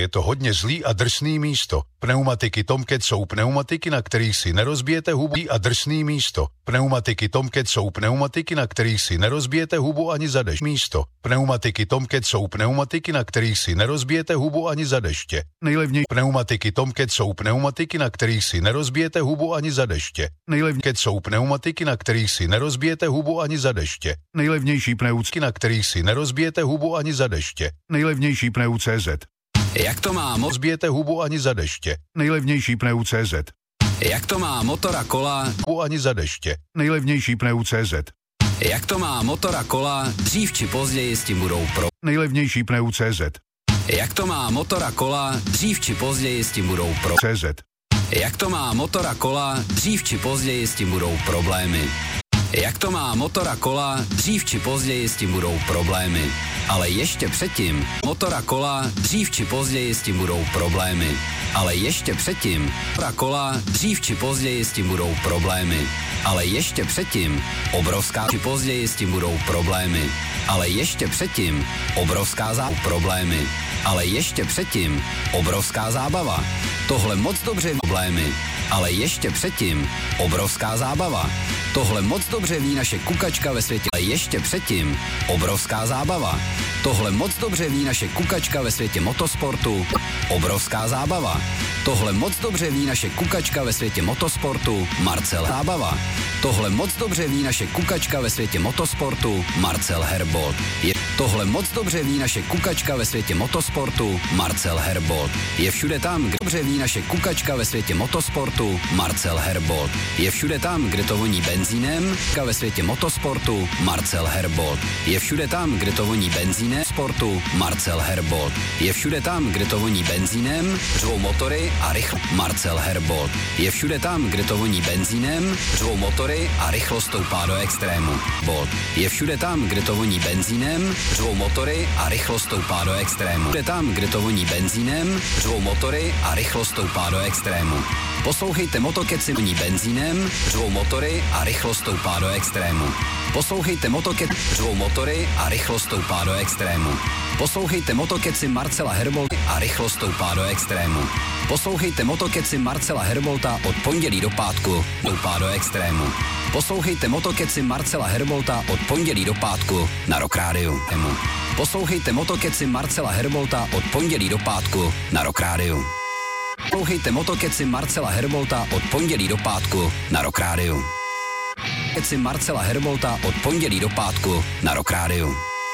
je to hodně zlý a drsný místo. Pneumatiky Tomcat jsou pneumatiky, na kterých si nerozbijete hubu a drsný místo. Pneumatiky Tomcat jsou pneumatiky, na kterých si nerozbijete hubu ani za dešť. Místo. Pneumatiky Tomcat jsou pneumatiky, na kterých si nerozbijete hubu ani za deště. Nejlevnější pneumatiky Tomcat jsou pneumatiky, na kterých si nerozbijete hubu ani za deště. Nejlevnější jsou pneumatiky, na kterých si nerozbijete hubu ani za deště. Nejlevnější pneumatiky, na kterých si nerozbijete hubu ani za deště. Nejlevnější pneu CZ. Jak to má rozbijete hubu ani za deště. Nejlevnější pneu CZ. Jak to má motor a kola hubu ani za deště. Nejlevnější pneu CZ. Jak to má motor a kola, dřív či později s tím budou pro. Nejlevnější pneu CZ. Jak to má motor a kola, dřív či později s tím budou pro. CZ. Jak to má motor a kola, dřív či později s tím budou problémy. Jak to má motor a kola, dřív či později s tím budou problémy. Ale ještě předtím, motor a kola, dřív či později s tím budou problémy. Ale ještě předtím, motor a kola, dřív či později s tím budou problémy. Ale ještě předtím, obrovská či později s tím budou problémy. Ale ještě předtím, obrovská problémy. Ale ještě předtím, obrovská zábava. Tohle moc dobře problémy. Ale ještě předtím, obrovská zábava. Tohle moc dobře ví naše kukačka ve světě. Ale ještě předtím, obrovská zábava. Tohle moc dobře ví naše kukačka ve světě motosportu. Obrovská zábava. Tohle moc dobře ví naše kukačka ve světě motosportu. Marcel Zábava. Tohle moc dobře ví naše kukačka ve světě motosportu. Marcel Herbold. Tohle moc dobře ví naše kukačka ve světě motosportu. Marcel Herbold. Je všude tam, kde dobře ví naše kukačka ve světě motosportu. Marcel Herbold. Je všude tam, kde to voní benzínem. Ve světě motosportu. Marcel Herbold. Je všude tam, kde to voní benzínem. Sportu. Marcel Herbold. Je všude tam, kde to voní benzínem. Řvou motory a rychle. Marcel Herbold. Je všude tam, kde to voní benzínem. Řvou motory a rychlost stoupá do extrému. Bolt. Je všude tam, kde to voní benzínem. Řvou motory a rychlost stoupá do extrému. Všude tam, kde to voní benzínem. Řvou motory a rychlost stoupá do extrému. Poslouchejte motokeci voní benzínem. Řvou motory a rychlost stoupá do extrému. Poslouchejte motokeci řvou motory a rychlost stoupá do extrému. Poslouchejte motokeci Marcela Herbolta a rychlost stoupá do extrému. Poslouchejte motokeci Marcela Herbolta od pondělí do pátku, stoupá do extrému. Poslouchejte motokeci Marcela Herbolta od pondělí do pátku na Rock Rádiu. Poslouchejte motokeci Marcela Herbolta od pondělí do pátku na Rock Rádiu. Poslouchejte motokeci Marcela Herbolta od pondělí do pátku na Rock Rádiu. Motokeci Marcela Herbolta od pondělí do pátku na Rock Rádiu.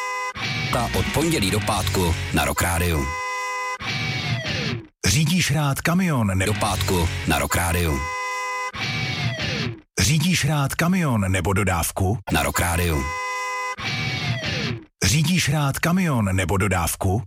Od pondělí do pátku na Rock Rádiu. Řídíš rád kamion do pátku na Rock Rádiu. Řídíš rád kamion nebo dodávku na Rock Rádiu. Řídíš rád kamion nebo dodávku?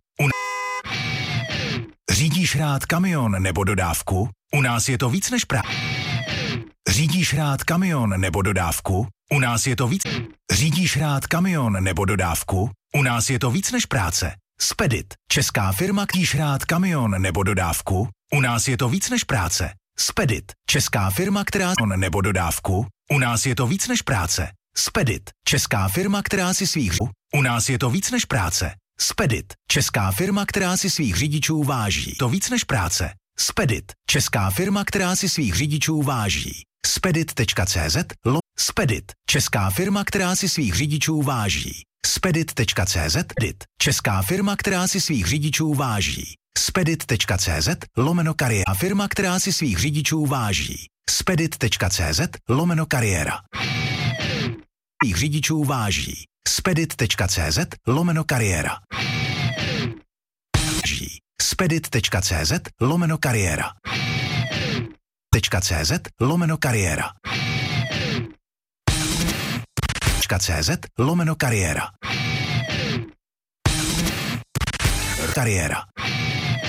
Řídíš rád kamion nebo dodávku? U nás je to víc než Řídíš rád kamion nebo dodávku? U nás je to víc. Řídíš rád kamion nebo dodávku? U nás je to víc než práce. Spedit, česká firma, řídíš rád kamion nebo dodávku? U nás je to víc než práce. Spedit, česká firma, která nebo dodávku? U nás je to víc než práce. Spedit, česká firma, která si svých u nás je to víc než práce. Spedit, česká firma, která si svých řidičů váží. To víc než práce. Spedit, česká firma, která si svých řidičů váží. Spedit.cz Spedit, česká firma, která si svých řidičů váží. Spedit.cz česká firma, která si svých řidičů váží. Spedit.cz /kariéra firma, která si svých řidičů váží. Spedit.cz /kariéra svých řidičů váží. Spedit.cz /kariéra Spedit.cz /kariéra .cz /kariéra .cz /kariéra kariéra